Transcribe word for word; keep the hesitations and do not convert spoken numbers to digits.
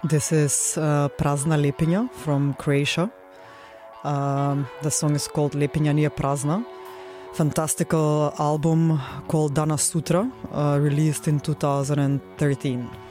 This is uh, Prazna Lepinja from Croatia. Um, the song is called Lepinja nije prazna. Fantastical album called Danas Sutra, uh, released in two thousand thirteen.